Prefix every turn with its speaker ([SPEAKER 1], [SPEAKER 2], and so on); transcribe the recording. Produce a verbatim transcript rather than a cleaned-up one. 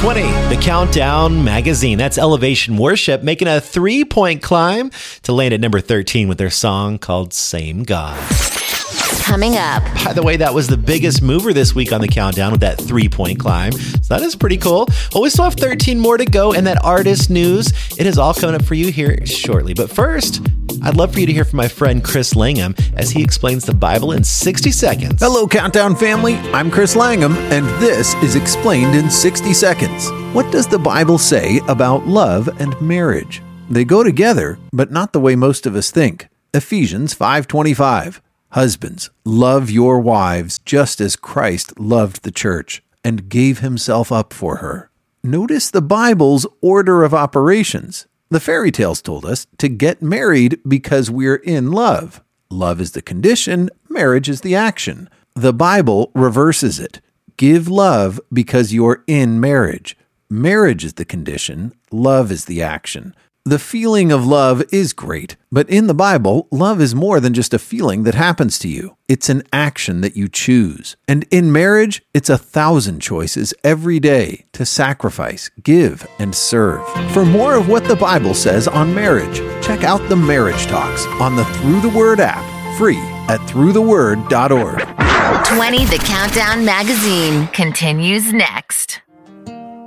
[SPEAKER 1] twenty, the Countdown Magazine. That's Elevation Worship making a three-point climb to land at number thirteen with their song called Same God.
[SPEAKER 2] Coming up.
[SPEAKER 1] By the way, that was the biggest mover this week on the Countdown with that three-point climb. So that is pretty cool. Well, we still have thirteen more to go, and that artist news, it is all coming up for you here shortly. But first, I'd love for you to hear from my friend Chris Langham as he explains the Bible in sixty seconds.
[SPEAKER 3] Hello, Countdown family. I'm Chris Langham, and this is Explained in sixty seconds. What does the Bible say about love and marriage? They go together, but not the way most of us think. Ephesians five twenty-five. Husbands, love your wives just as Christ loved the church and gave himself up for her. Notice the Bible's order of operations. The fairy tales told us to get married because we're in love. Love is the condition, marriage is the action. The Bible reverses it. Give love because you're in marriage. Marriage is the condition, love is the action. The feeling of love is great, but in the Bible, love is more than just a feeling that happens to you. It's an action that you choose. And in marriage, it's a thousand choices every day to sacrifice, give, and serve. For more of what the Bible says on marriage, check out the Marriage Talks on the Through the Word app, free at through the word dot org.
[SPEAKER 2] twenty, the Countdown Magazine continues next.